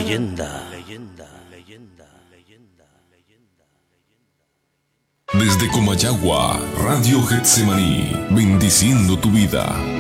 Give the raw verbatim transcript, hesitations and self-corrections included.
leyenda. Desde Comayagua, Radio Getsemaní, bendiciendo tu vida.